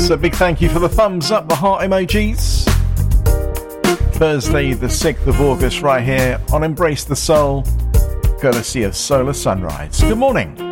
So big thank you for the thumbs up, the heart emojis. Thursday the 6th of August right here on Embrace the Soul, courtesy of Solar Sunrise. Good morning.